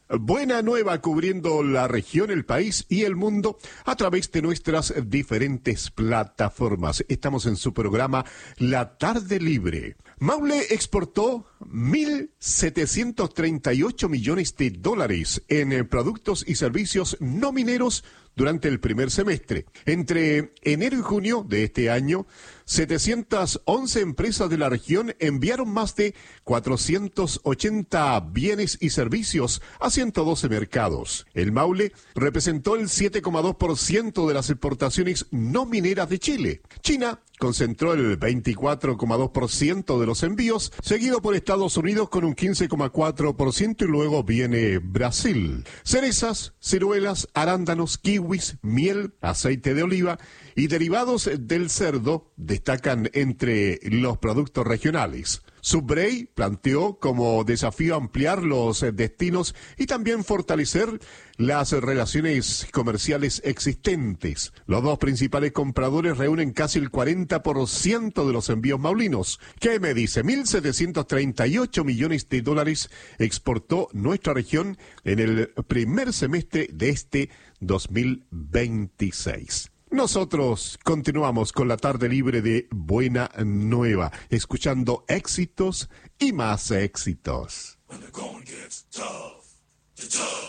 Buena Nueva, cubriendo la región, el país y el mundo a través de nuestras diferentes plataformas. Estamos en su programa La Tarde Libre. Maule exportó 1.738 millones de dólares en productos y servicios no mineros durante el primer semestre. Entre enero y junio de este año, 711 empresas de la región enviaron más de 480 bienes y servicios a 112 mercados. El Maule representó el 7,2% de las exportaciones no mineras de Chile. China concentró el 24,2% de los envíos, seguido por Estados Unidos con un 15,4% y luego viene Brasil. Cerezas, ciruelas, arándanos, kiwis, miel, aceite de oliva y derivados del cerdo destacan entre los productos regionales. Subrey planteó como desafío ampliar los destinos y también fortalecer las relaciones comerciales existentes. Los dos principales compradores reúnen casi el 40% de los envíos maulinos. ¿Qué me dice? 1.738 millones de dólares exportó nuestra región en el primer semestre de este 2026. Nosotros continuamos con la tarde libre de Buena Nueva, escuchando éxitos y más éxitos. When the going gets tough, the tough